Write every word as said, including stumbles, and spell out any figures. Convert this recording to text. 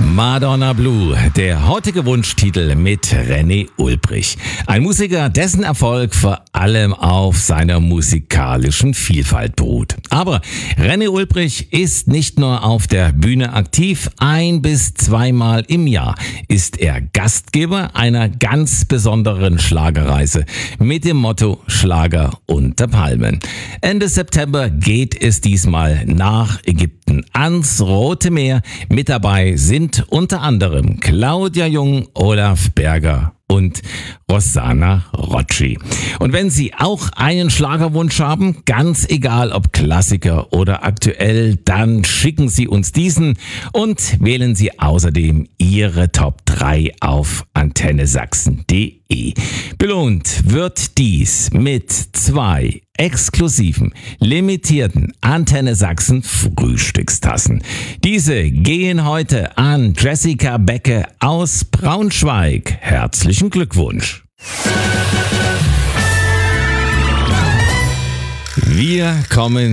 Madonna Blue, der heutige Wunschtitel mit René Ulbrich. Ein Musiker, dessen Erfolg vor allem auf seiner musikalischen Vielfalt beruht. Aber René Ulbrich ist nicht nur auf der Bühne aktiv, ein bis zweimal im Jahr ist er Gastgeber einer ganz besonderen Schlagerreise mit dem Motto Schlager unter Palmen. Ende September geht es diesmal nach Ägypten ans Rote Meer. Mit dabei sind unter anderem Claudia Jung, Olaf Berger und Rosanna Rocci. Und wenn Sie auch einen Schlagerwunsch haben, ganz egal ob Klassiker oder aktuell, dann schicken Sie uns diesen und wählen Sie außerdem Ihre Top drei auf antenne sachsen punkt de. Belohnt wird dies mit zwei exklusiven, limitierten Antenne Sachsen Frühstückstassen. Diese gehen heute an Jessica Becke aus Braunschweig. Herzlichen Glückwunsch. Wir kommen